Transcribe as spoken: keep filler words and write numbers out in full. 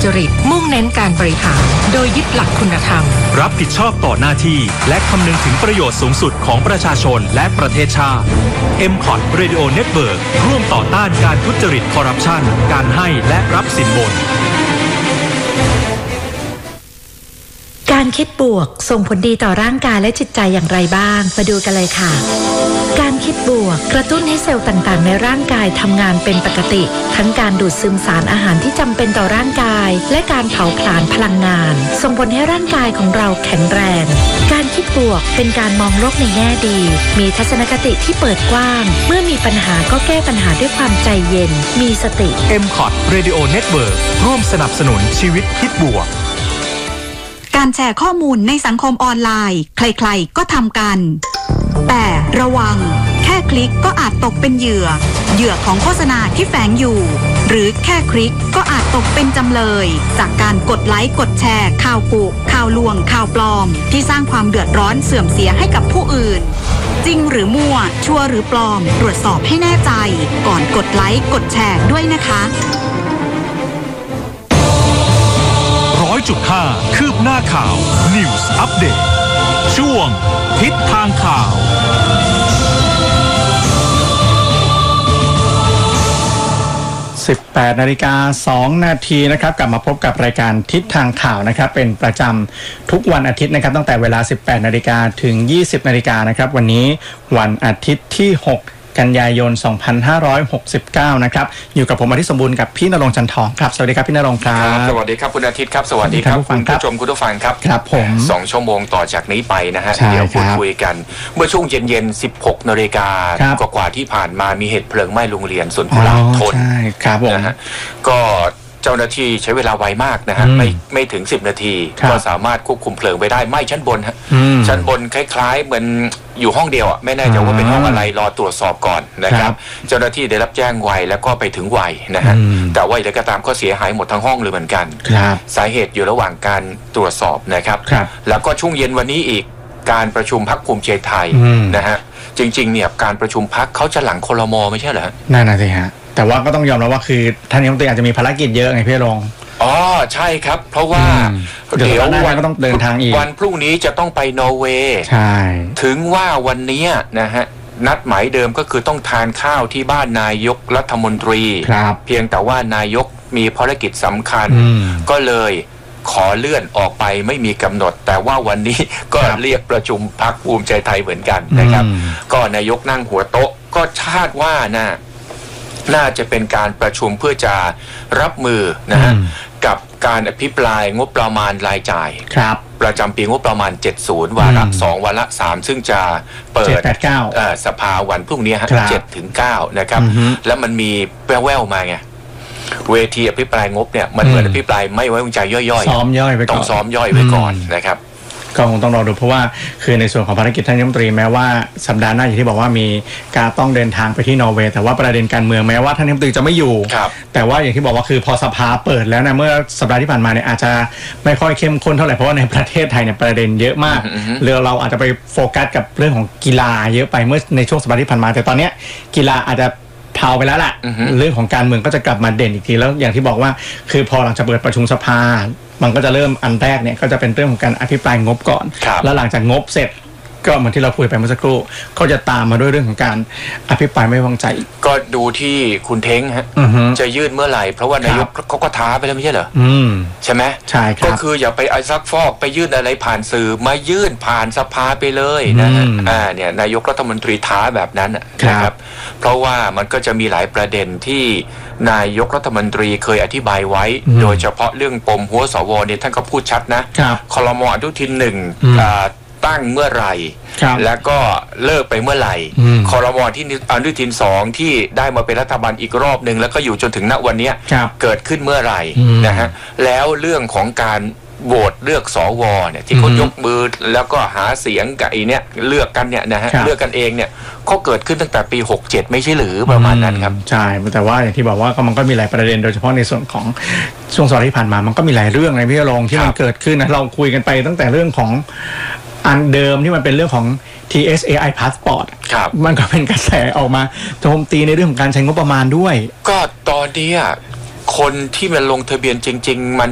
จริตมุ่งเน้นการบริหารโดยยึดหลักคุณธรรมรับผิดชอบต่อหน้าที่และคำนึงถึงประโยชน์สูงสุดของประชาชนและประเทศชาติ เอ็ม คอท Radio Network ร่วมต่อต้านการทุจริตคอร์รัปชันการให้และรับสินบนการคิดบวกส่งผลดีต่อร่างกายและจิตใจอย่างไรบ้างมาดูกันเลยค่ะการคิดบวกกระตุ้นให้เซลล์ต่างๆในร่างกายทำงานเป็นปกติทั้งการดูดซึมสารอาหารที่จำเป็นต่อร่างกายและการเผาผลาญพลังงานส่งผลให้ร่างกายของเราแข็งแรงการคิดบวกเป็นการมองโลกในแง่ดีมีทัศนคติที่เปิดกว้างเมื่อมีปัญหาก็แก้ปัญหาด้วยความใจเย็นมีสติเอ็ม คอท Radio Network ร่วมสนับสนุนชีวิตคิดบวกการแชร์ข้อมูลในสังคมออนไลน์ใครๆก็ทำกันแต่ระวังแค่คลิกก็อาจตกเป็นเหยื่อเหยื่อของโฆษณาที่แฝงอยู่หรือแค่คลิกก็อาจตกเป็นจำเลยจากการกดไลค์กดแชร์ข่าวกุข่าวลวงข่าวปลอมที่สร้างความเดือดร้อนเสื่อมเสียให้กับผู้อื่นจริงหรือมั่วชัวร์หรือปลอมตรวจสอบให้แน่ใจก่อนกดไลค์กดแชร์ด้วยนะคะร้อยจุดห้า คืบหน้าข่าว News Update ช่วงทิศทางข่าวสิบแปดนาฬิกาสองนาทีนะครับกลับมาพบกับรายการทิศทางข่าวนะครับเป็นประจำทุกวันอาทิตย์นะครับตั้งแต่เวลา สิบแปดนาฬิกาถึง ยี่สิบนาฬิกานะครับวันนี้วันอาทิตย์ที่หกกันยายนสองพันห้าร้อยหกสิบเก้านะครับอยู่กับผมอาทิตย์สมบูรณ์กับพี่ณรงค์จันทองครับสวัสดีครับพี่ณรงค์ครับสวัสดีครับคุณอาทิตย์ครับสวัสดีครับคุณผู้ชมคุณผู้ฟังครับครับผมสองชั่วโมงต่อจากนี้ไปนะฮะเดี๋ยวพูดคุยกันเมื่อช่วงเย็นๆสิบหกนาฬิกากว่าที่ผ่านมามีเหตุเพลิงไหม้โรงเรียนสวนกุหลาบทนนะฮะก็เจ้าหน้าที่ใช้เวลาไวมากนะฮะไม่ไม่ถึงสิบนาทีก็สามารถควบคุมเพลิงไปได้ไหม้ชั้นบนฮะชั้นบนคล้ายๆเหมือนอยู่ห้องเดียวอ่ะไม่แน่ใจว่าเป็นห้องอะไรรอตรวจสอบก่อนนะครับเจ้าหน้าที่ได้รับแจ้งไวแล้วก็ไปถึงไวนะฮะแต่ว่าอย่างไรก็ตามก็เสียหายหมดทั้งห้องเลยเหมือนกันสาเหตุอยู่ระหว่างการตรวจสอบนะครับแล้วก็ช่วงเย็นวันนี้อีกการประชุมพรรคภูมิใจไทยนะฮะจริงๆเนี่ยการประชุมพรรคเขาจะหลังครม.ไม่ใช่เหรอนั่นน่ะสิฮะแต่ว่าก็ต้องยอมรับว่าคือท่านนายกรัฐมนตรีอาจจะมีภารกิจเยอะไงพี่รงอ๋อใช่ครับเพราะว่าเดี๋ยววันก็ต้องเดินทางอีกวันพรุ่งนี้จะต้องไปนอร์เวย์ใช่ถึงว่าวันนี้นะฮะนัดหมายเดิมก็คือต้องทานข้าวที่บ้านนายกรัฐมนตรีเพียงแต่ว่านายกมีภารกิจสำคัญก็เลยขอเลื่อนออกไปไม่มีกำหนดแต่ว่าวันนี้ก็เรียกประชุมพรรคภูมิใจไทยเหมือนกันนะครับก็นายกนั่งหัวโต๊ะก็คาดว่านะน่าจะเป็นการประชุมเพื่อจะรับมือนะฮะกับการอภิปรายงบประมาณรายจ่ายประจำปีงบประมาณเจ็ดสิบวาระสองวาระสามซึ่งจะเปิดสภาวันพรุ่งนี้ฮะเจ็ดถึงเก้านะครับแล้วมันมีแว่วๆมาไงเวทีอภิปรายงบเนี่ยมันเหมือนอภิปรายไม่ไว้วางใจย่อยๆซ้อมย่อยไว้ก่อนต้องซ้อมย่อยไว้ก่อนนะครับก็คงต้องรอดูเพราะว่าคือในส่วนของภารกิจท่านนายกรัฐมนตรีแม้ว่าสัปดาห์หน้าอย่างที่บอกว่ามีการต้องเดินทางไปที่นอร์เวย์แต่ว่าประเด็นการเมืองแม้ว่าท่านนายกรัฐมนตรีจะไม่อยู่แต่ว่าอย่างที่บอกว่าคือพอสภาเปิดแล้วนะเมื่อสัปดาห์ที่ผ่านมาเนี่ยอาจจะไม่ค่อยเข้มข้นเท่าไหร่เพราะว่าในประเทศไทยเนี่ยประเด็นเยอะมากเรือเราอาจจะไปโฟกัสกับเรื่องของกีฬาเยอะไปเมื่อในช่วงสัปดาห์ที่ผ่านมาแต่ตอนนี้กีฬาอาจจะเผาไปแล้วล่ะเรื่องของการเมืองก็จะกลับมาเด่นอีกทีแล้วอย่างที่บอกว่าคือพอหลังจากเปิดประชุมสภามันก็จะเริ่มอันแรกเนี่ยก็จะเป็นเรื่องของการอภิปรายงบก่อนแล้วหลังจากงบเสร็จก็เหมือนที่เราคุยไปเมื่อสักครู่ก็จะตามมาด้วยเรื่องของการอภิปรายไม่ไว้วางใจก็ดูที่คุณเท้งฮะจะยื่นเมื่อไหร่เพราะว่านายกเขาก็ท้าไปแล้วไม่ใช่เหรอใช่ไหมใช่ครับก็คืออย่าไปไอ้ซักฟอกไปยื่นอะไรผ่านสื่อมายื่นผ่านสภาไปเลยนะฮะอ่าเนี่ยนายกรัฐมนตรีท้าแบบนั้นนะครับเพราะว่ามันก็จะมีหลายประเด็นที่นายกรัฐมนตรีเคยอธิบายไว้โดยเฉพาะเรื่องปมหัวสวเนี่ยท่านก็พูดชัดนะครม.อนุทินหนึ่งตั้งเมื่อไหร่แล้วก็เลิกไปเมื่อไหร่ครม.ที่อนุทินสองที่ได้มาเป็นรัฐบาลอีกรอบหนึ่งแล้วก็อยู่จนถึงณวันนี้เกิดขึ้นเมื่อไหร่นะฮะแล้วเรื่องของการโหวตเลือกสวเนี่ยที่เขายกมือแล้วก็หาเสียงกับไอ้เนี่ยเลือกกันเนี่ยนะฮะเลือกกันเองเนี่ยก็เกิดขึ้นตั้งแต่ปีหกเจ็ดไม่ใช่หรือประมาณนั้นครับใช่แต่ว่าอย่างที่บอกว่ามันก็มีหลายประเด็นโดยเฉพาะในส่วนของช่วงสัปดาห์ที่ผ่านมามันก็มีหลายเรื่องในพี่รองที่มันเกิดขึ้นนะเราคุยกันไปตั้งแต่เรื่องของอันเดิมที่มันเป็นเรื่องของ ที เอส เอ ไอ Passport มันก็เป็นกระแสออกมาโจมตีในเรื่องของการใช้งบประมาณด้วยก็ตอนนี้คนที่มันลงทะเบียนจริงๆมัน